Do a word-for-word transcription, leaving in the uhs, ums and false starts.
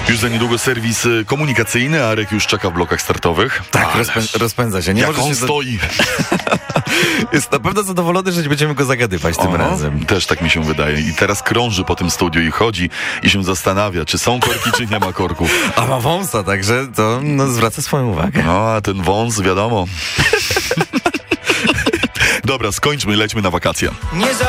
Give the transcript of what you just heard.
Już za niedługo serwis y, komunikacyjny, Arek już czeka w blokach startowych. Tak, rozpę- rozpędza się. Nie Jak może on się stoi. Jest na pewno zadowolony, że nie będziemy go zagadywać tym O, razem. Też tak mi się wydaje. I teraz krąży po tym studiu i chodzi i się zastanawia, czy są korki, czy nie ma korków. A ma wąsa, także to no, zwraca swoją uwagę. No, a ten wąs, wiadomo. Dobra, skończmy, lećmy na wakacje. Nie za